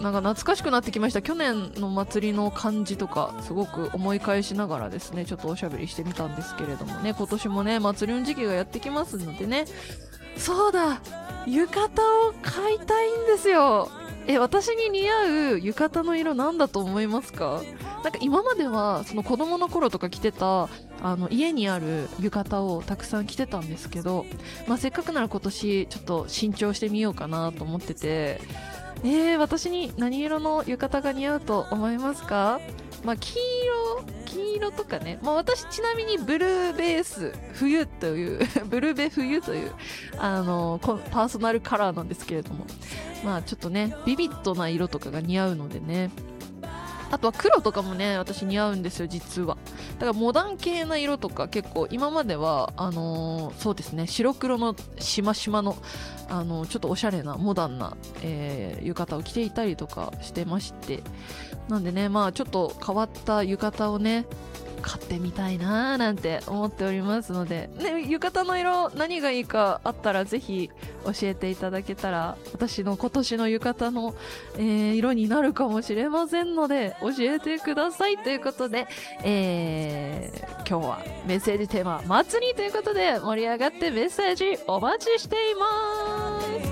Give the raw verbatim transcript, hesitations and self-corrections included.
なんか懐かしくなってきました。去年の祭りの感じとかすごく思い返しながらですね、ちょっとおしゃべりしてみたんですけれどもね、今年もね祭りの時期がやってきますのでね。そうだ、浴衣を買いたいんですよ。え、私に似合う浴衣の色なんだと思いますか？なんか今まではその子供の頃とか着てたあの家にある浴衣をたくさん着てたんですけど、まあ、せっかくなら今年ちょっと新調してみようかなと思ってて、えー、私に何色の浴衣が似合うと思いますか？まあ、黄色、黄色とかね。まあ、私ちなみにブルーベース、冬という、ブルーベ冬という、あの、パーソナルカラーなんですけれども。まあ、ちょっとね、ビビッドな色とかが似合うのでね。あとは黒とかもね、私似合うんですよ、実は。だからモダン系な色とか結構、今までは、あのー、そうですね、白黒のしましまの、あのー、ちょっとおしゃれな、モダンな、えー、浴衣を着ていたりとかしてまして。なんでね、まあちょっと変わった浴衣をね、買ってみたいなーなんて思っておりますので、ね、浴衣の色何がいいかあったらぜひ教えていただけたら、私の今年の浴衣の、えー、色になるかもしれませんので教えてくださいということで、えー、今日はメッセージテーマ祭りということで、盛り上がってメッセージお待ちしています。